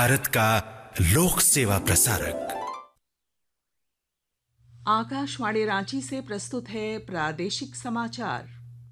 भारत का लोक सेवा प्रसारक। आकाशवाणी रांची से प्रस्तुत है प्रादेशिक समाचार।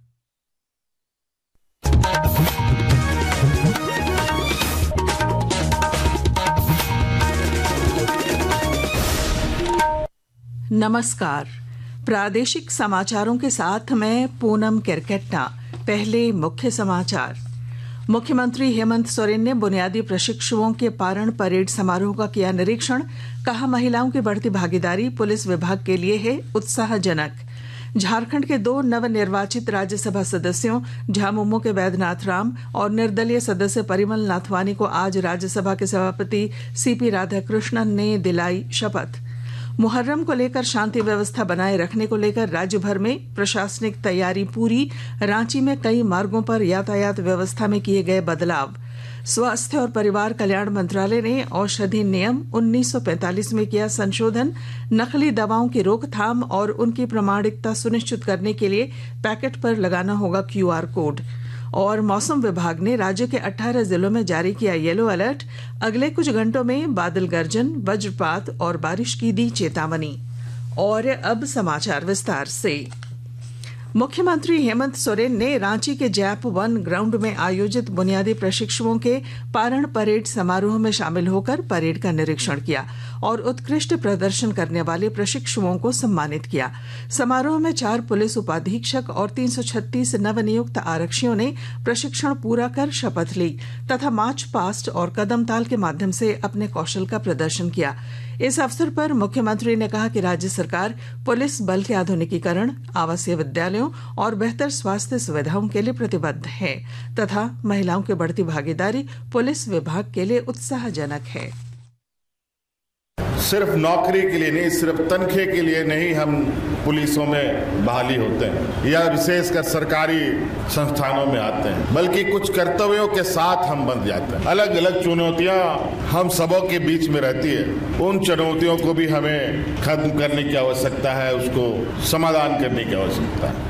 नमस्कार, प्रादेशिक समाचारों के साथ मैं पूनम केरकेट्टा। पहले मुख्य समाचार। मुख्यमंत्री हेमंत सोरेन ने बुनियादी प्रशिक्षुओं के पारण परेड समारोह का किया निरीक्षण। कहा, महिलाओं की बढ़ती भागीदारी पुलिस विभाग के लिए है उत्साहजनक। झारखंड के 2 नवनिर्वाचित राज्यसभा सदस्यों झामुमो के वैद्यनाथ राम और निर्दलीय सदस्य परिमल नाथवानी को आज राज्यसभा के सभापति सीपी राधाकृष्णन ने दिलाई शपथ। मुहर्रम को लेकर शांति व्यवस्था बनाए रखने को लेकर राज्य भर में प्रशासनिक तैयारी पूरी। रांची में कई मार्गों पर यातायात व्यवस्था में किए गए बदलाव। स्वास्थ्य और परिवार कल्याण मंत्रालय ने औषधि नियम 1945 में किया संशोधन। नकली दवाओं की रोकथाम और उनकी प्रमाणिकता सुनिश्चित करने के लिए पैकेट पर लगाना होगा QR कोड। और मौसम विभाग ने राज्य के 18 जिलों में जारी किया येलो अलर्ट। अगले कुछ घंटों में बादल गर्जन, वज्रपात और बारिश की दी चेतावनी। और अब समाचार विस्तार से। मुख्यमंत्री हेमंत सोरेन ने रांची के जैप 1 ग्राउंड में आयोजित बुनियादी प्रशिक्षुओं के पारण परेड समारोह में शामिल होकर परेड का निरीक्षण किया और उत्कृष्ट प्रदर्शन करने वाले प्रशिक्षुओं को सम्मानित किया। समारोह में 4 पुलिस उपाधीक्षक और 336 नवनियुक्त आरक्षियों ने प्रशिक्षण पूरा कर शपथ ली तथा मार्च पास्ट और कदम ताल के माध्यम से अपने कौशल का प्रदर्शन किया। इस अवसर पर मुख्यमंत्री ने कहा कि राज्य सरकार पुलिस बल के आधुनिकीकरण, आवासीय विद्यालयों और बेहतर स्वास्थ्य सुविधाओं के लिए प्रतिबद्ध है तथा महिलाओं की बढ़ती भागीदारी पुलिस विभाग के लिए उत्साहजनक है। सिर्फ नौकरी के लिए नहीं, सिर्फ तनखे के लिए नहीं हम पुलिसों में बहाली होते हैं या विशेषकर सरकारी संस्थानों में आते हैं, बल्कि कुछ कर्तव्यों के साथ हम बंध जाते हैं। अलग अलग चुनौतियां हम सबों के बीच में रहती है, उन चुनौतियों को भी हमें खत्म करने की आवश्यकता है, उसको समाधान करने की आवश्यकता है।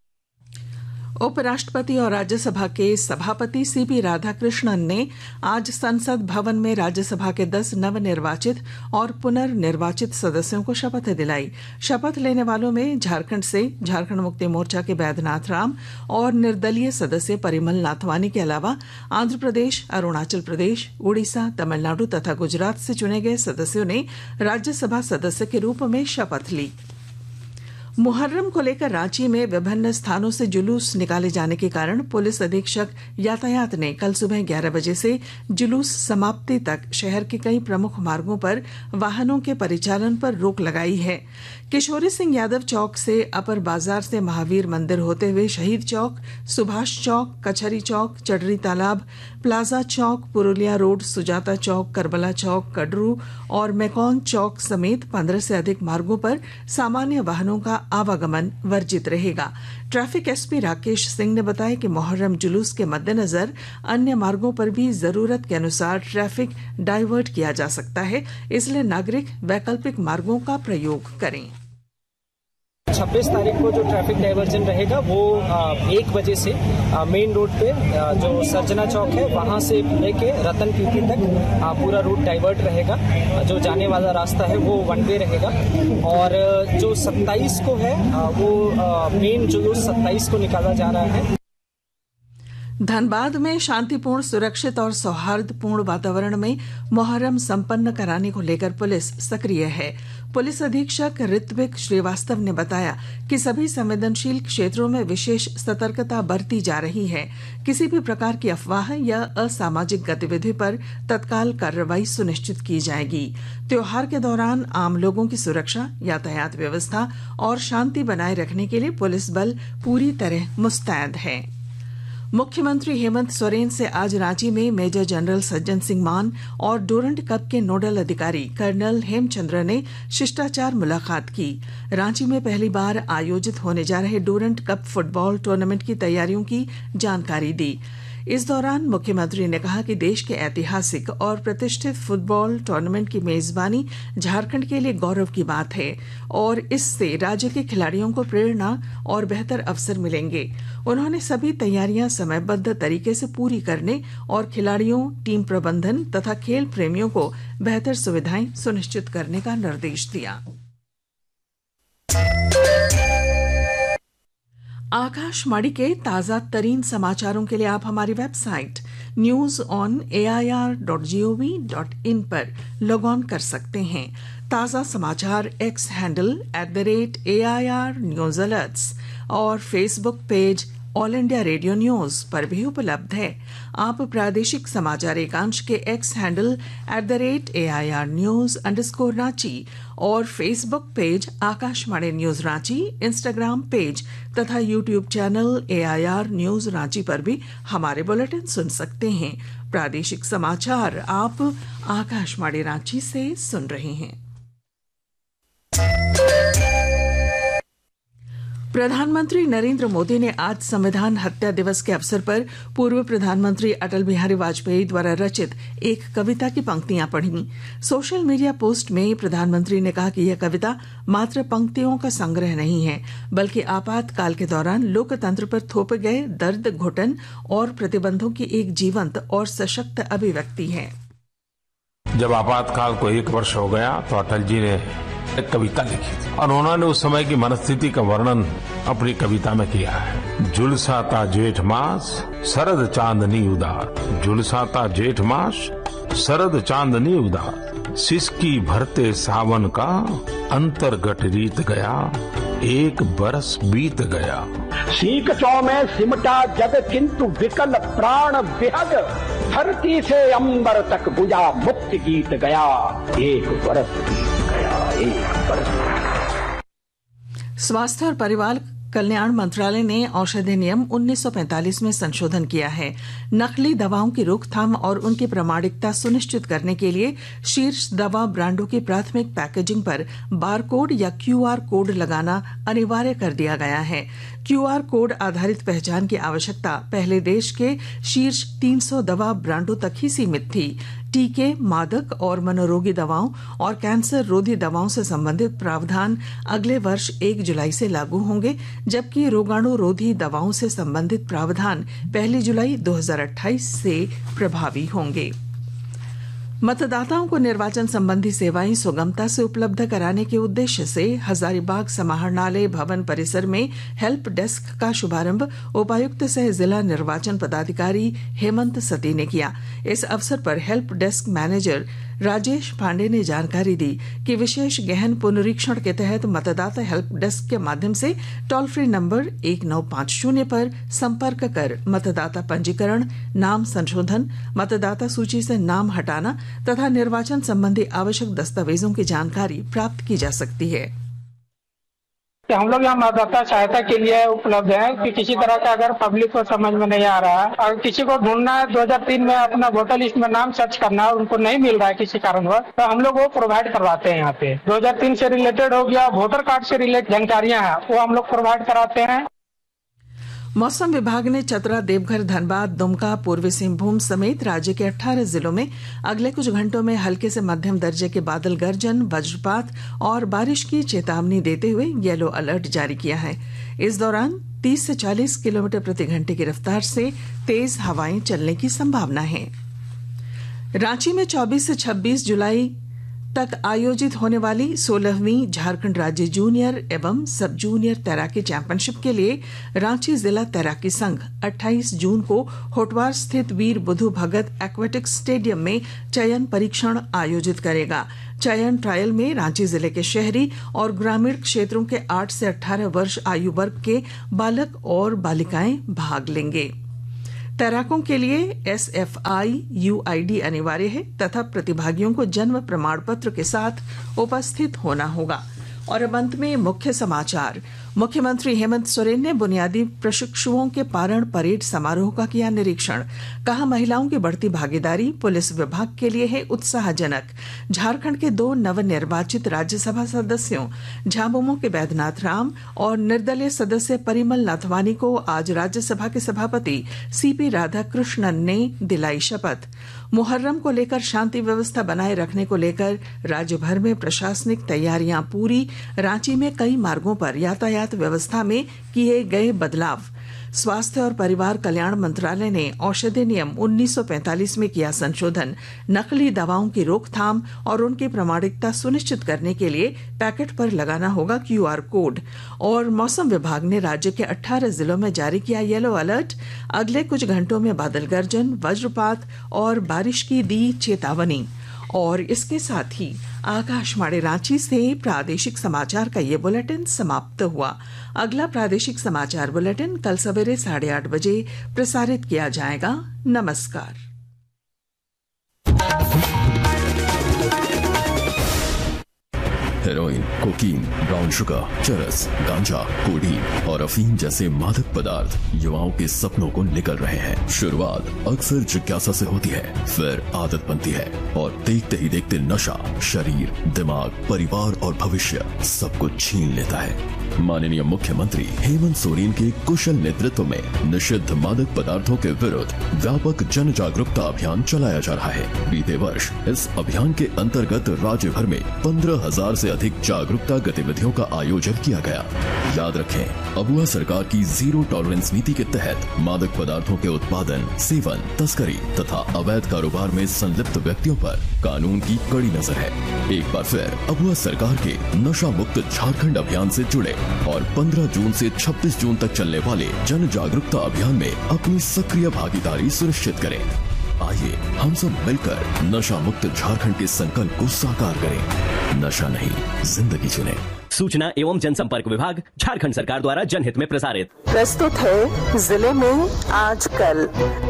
उपराष्ट्रपति और राज्यसभा के सभापति सीपी राधाकृष्णन ने आज संसद भवन में राज्यसभा के 10 नवनिर्वाचित और पुनर्निर्वाचित सदस्यों को शपथ दिलाई। शपथ लेने वालों में झारखंड से झारखंड मुक्ति मोर्चा के वैद्यनाथ राम और निर्दलीय सदस्य परिमल नाथवानी के अलावा आंध्र प्रदेश, अरुणाचल प्रदेश, उड़ीसा, तमिलनाडु तथा गुजरात से चुने गए सदस्यों ने राज्यसभा सदस्य के रूप में शपथ ली। मुहर्रम को लेकर रांची में विभिन्न स्थानों से जुलूस निकाले जाने के कारण पुलिस अधीक्षक यातायात ने कल सुबह 11 बजे से जुलूस समाप्ति तक शहर के कई प्रमुख मार्गों पर वाहनों के परिचालन पर रोक लगाई है। किशोरी सिंह यादव चौक से अपर बाजार से महावीर मंदिर होते हुए शहीद चौक, सुभाष चौक, कचहरी चौक, चडरी तालाब, प्लाजा चौक, पुरुलिया रोड, सुजाता चौक, करबला चौक, कडरू और मैकॉन चौक समेत 15 से अधिक मार्गों पर सामान्य वाहनों का आवागमन वर्जित रहेगा। ट्रैफिक एसपी राकेश सिंह ने बताया कि मुहर्रम जुलूस के मद्देनजर अन्य मार्गों पर भी जरूरत के अनुसार ट्रैफिक डाइवर्ट किया जा सकता है, इसलिए नागरिक वैकल्पिक मार्गों का प्रयोग करें। 26 तारीख को जो ट्रैफिक डाइवर्जन रहेगा वो 1 बजे से मेन रोड पे जो सर्जना चौक है वहां से लेके रतन पीपी तक पूरा रूट डाइवर्ट रहेगा। जो जाने वाला रास्ता है वो 1 वे रहेगा और जो 27 को है वो मेन जुलूस 27 को निकाला जा रहा है। धनबाद में शांतिपूर्ण, सुरक्षित और सौहार्दपूर्ण वातावरण में मुहर्रम संपन्न कराने को लेकर पुलिस सक्रिय है। पुलिस अधीक्षक ऋत्विक श्रीवास्तव ने बताया कि सभी संवेदनशील क्षेत्रों में विशेष सतर्कता बरती जा रही है। किसी भी प्रकार की अफवाह या असामाजिक गतिविधि पर तत्काल कार्रवाई सुनिश्चित की जाएगी। त्योहार के दौरान आम लोगों की सुरक्षा, यातायात व्यवस्था और शांति बनाए रखने के लिए पुलिस बल पूरी तरह मुस्तैद है। मुख्यमंत्री हेमंत सोरेन से आज रांची में मेजर जनरल सज्जन सिंह मान और डोरंट कप के नोडल अधिकारी कर्नल हेमचंद्र ने शिष्टाचार मुलाकात की। रांची में पहली बार आयोजित होने जा रहे डोरंट कप फुटबॉल टूर्नामेंट की तैयारियों की जानकारी दी। इस दौरान मुख्यमंत्री ने कहा कि देश के ऐतिहासिक और प्रतिष्ठित फुटबॉल टूर्नामेंट की मेजबानी झारखंड के लिए गौरव की बात है और इससे राज्य के खिलाड़ियों को प्रेरणा और बेहतर अवसर मिलेंगे। उन्होंने सभी तैयारियां समयबद्ध तरीके से पूरी करने और खिलाड़ियों, टीम प्रबंधन तथा खेल प्रेमियों को बेहतर सुविधाएं सुनिश्चित करने का निर्देश दिया। आकाशवाणी के ताजा तरीन समाचारों के लिए आप हमारी वेबसाइट news.on.air.gov.in पर लॉग ऑन कर सकते हैं। ताजा समाचार x handle @AIR news alerts और Facebook page all India radio news पर भी उपलब्ध है। आप प्रादेशिक समाचार एकांश के एक्स हैंडल @AIR न्यूज _ और Facebook page Akashvani news Ranchi, Instagram page तथा YouTube channel AIR news Ranchi पर भी हमारे बुलेटिन सुन सकते हैं। प्रादेशिक समाचार आप आकाशवाणी रांची से सुन रहे हैं। प्रधानमंत्री नरेंद्र मोदी ने आज संविधान हत्या दिवस के अवसर पर पूर्व प्रधानमंत्री अटल बिहारी वाजपेयी द्वारा रचित एक कविता की पंक्तियां पढ़ी। सोशल मीडिया पोस्ट में प्रधानमंत्री ने कहा कि यह कविता मात्र पंक्तियों का संग्रह नहीं है, बल्कि आपातकाल के दौरान लोकतंत्र पर थोपे गए दर्द, घुटन और प्रतिबंधों की एक जीवंत और सशक्त अभिव्यक्ति है। जब आपातकाल को 1 वर्ष हो गया तो अटल जी ने एक कविता लिखी थी और उन्होंने उस समय की मनस्थिति का वर्णन अपनी कविता में किया है। झुलसाता जेठ मास शरद चांदनी उदास, झुलसाता जेठ मास शरद चांदनी उदास, सिसकी भरते सावन का अंतर्गत रीत गया, 1 बरस बीत गया। सीख चौ में सिमटा जग किंतु विकल प्राण विहग, धरती से अंबर तक बुझा मुक्ति गीत गया, 1 बरस बीत गया, 1 बरस। स्वास्थ्य और परिवार कल्याण मंत्रालय ने औषधि नियम 1945 में संशोधन किया है। नकली दवाओं की रोकथाम और उनकी प्रामाणिकता सुनिश्चित करने के लिए शीर्ष दवा ब्रांडों की प्राथमिक पैकेजिंग पर बारकोड या QR कोड लगाना अनिवार्य कर दिया गया है। QR कोड आधारित पहचान की आवश्यकता पहले देश के शीर्ष 300 दवा ब्रांडों तक ही सीमित थी। टीके, मादक और मनोरोगी दवाओं और कैंसर रोधी दवाओं से संबंधित प्रावधान अगले वर्ष 1 जुलाई से लागू होंगे, जबकि रोगाणु रोधी दवाओं से संबंधित प्रावधान 1 जुलाई 2028 से प्रभावी होंगे। मतदाताओं को निर्वाचन संबंधी सेवाएं सुगमता से उपलब्ध कराने के उद्देश्य से हजारीबाग समाहरणालय भवन परिसर में हेल्प डेस्क का शुभारंभ उपायुक्त सह जिला निर्वाचन पदाधिकारी हेमंत सती ने किया। इस अवसर पर help desk manager Rajesh Pandey ने जानकारी दी कि विशेष गहन पुनरीक्षण के तहत मतदाता हेल्प डेस्क के माध्यम से टोल फ्री नंबर 1950 पर संपर्क कर मतदाता पंजीकरण, नाम संशोधन, मतदाता सूची से नाम हटाना तथा निर्वाचन संबंधी आवश्यक दस्तावेजों की जानकारी प्राप्त की जा सकती है। हम लोग यहाँ मतदाता सहायता के लिए उपलब्ध है कि किसी तरह का अगर पब्लिक को समझ में नहीं आ रहा है और किसी को ढूंढना है, 2003 में अपना वोटर लिस्ट में नाम सर्च करना है, उनको नहीं मिल रहा है किसी कारणवश, तो हम लोग वो प्रोवाइड करवाते हैं। यहाँ पे 2003 से रिलेटेड हो गया, वोटर कार्ड से रिलेटेड जानकारियां हैं वो हम लोग प्रोवाइड कराते हैं। मौसम विभाग ने चतरा, देवघर, धनबाद, दुमका, पूर्वी सिंहभूम समेत राज्य के 18 जिलों में अगले कुछ घंटों में हल्के से मध्यम दर्जे के बादल गर्जन, वज्रपात और बारिश की चेतावनी देते हुए येलो अलर्ट जारी किया है। इस दौरान 30 से 40 किलोमीटर प्रति घंटे की रफ्तार से तेज हवाएं चलने की संभावना है। रांची में 24 से 26 जुलाई तक आयोजित होने वाली 16वीं झारखंड राज्य जूनियर एवं सब जूनियर तैराकी चैंपियनशिप के लिए रांची जिला तैराकी संघ 28 जून को होटवार स्थित वीर बुधु भगत एक्वेटिक स्टेडियम में चयन परीक्षण आयोजित करेगा। चयन ट्रायल में रांची जिले के शहरी और ग्रामीण क्षेत्रों के 8 से 18 वर्ष आयु वर्ग के बालक और बालिकाएं भाग लेंगे। तैराकों के लिए SFI UID अनिवार्य है तथा प्रतिभागियों को जन्म प्रमाण पत्र के साथ उपस्थित होना होगा। और अब अंत में मुख्य समाचार। मुख्यमंत्री हेमंत सोरेन ने बुनियादी प्रशिक्षुओं के पारण परेड समारोह का किया निरीक्षण। कहा, महिलाओं की बढ़ती भागीदारी पुलिस विभाग के लिए है उत्साहजनक। झारखंड के 2 नवनिर्वाचित राज्यसभा सदस्यों झामुमो के बैद्यनाथ राम और निर्दलीय सदस्य परिमल नाथवानी को आज राज्यसभा के सभापति सीपी राधाकृष्णन ने दिलाई शपथ। मुहर्रम को लेकर शांति व्यवस्था बनाए रखने को लेकर राज्य भर में प्रशासनिक तैयारियां पूरी। रांची में कई मार्गों पर यातायात व्यवस्था में किए गए बदलाव। स्वास्थ्य और परिवार कल्याण मंत्रालय ने औषधि नियम 1945 में किया संशोधन। नकली दवाओं की रोकथाम और उनकी प्रामाणिकता सुनिश्चित करने के लिए पैकेट पर लगाना होगा QR कोड। और मौसम विभाग ने राज्य के 18 जिलों में जारी किया येलो अलर्ट। अगले कुछ घंटों में बादल गर्जन, वज्रपात और बारिश की दी चेतावनी। और इसके साथ ही आकाशवाणी रांची से प्रादेशिक समाचार का ये बुलेटिन समाप्त हुआ। अगला प्रादेशिक समाचार बुलेटिन कल सवेरे 8:30 बजे प्रसारित किया जाएगा। नमस्कार। हेरोइन, कोकीन, ब्राउन शुगर, चरस, गांजा, कोडीन और अफीम जैसे मादक पदार्थ युवाओं के सपनों को निगल रहे हैं। शुरुआत अक्सर जिज्ञासा से होती है, फिर आदत बनती है और देखते ही देखते नशा शरीर, दिमाग, परिवार और भविष्य सब कुछ छीन लेता है। माननीय मुख्यमंत्री हेमंत सोरेन के कुशल नेतृत्व में निषिद्ध मादक पदार्थों के विरुद्ध व्यापक जन जागरूकता अभियान चलाया जा रहा है। बीते वर्ष इस अभियान के अंतर्गत राज्य भर में 15,000 से अधिक जागरूकता गतिविधियों का आयोजन किया गया। याद रखें, अबुआ सरकार की जीरो टॉलरेंस नीति के तहत मादक पदार्थों के उत्पादन, सेवन, तस्करी तथा अवैध कारोबार में संलिप्त व्यक्तियों पर कानून की कड़ी नजर है। एक बार फिर अबुआ सरकार के नशा मुक्त झारखंड अभियान से जुड़े और 15 जून से 26 जून तक चलने वाले जन जागरूकता अभियान में अपनी सक्रिय भागीदारी सुनिश्चित करें। आइए हम सब मिलकर नशा मुक्त झारखंड के संकल्प को साकार करें। नशा नहीं, जिंदगी चुनें। सूचना एवं जनसंपर्क विभाग झारखंड सरकार द्वारा जनहित में प्रसारित। प्रस्तुत है जिले में आजकल।